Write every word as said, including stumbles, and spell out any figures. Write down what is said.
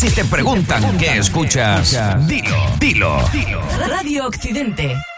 Si te preguntan qué escuchas, dilo, dilo. Radio Occidente.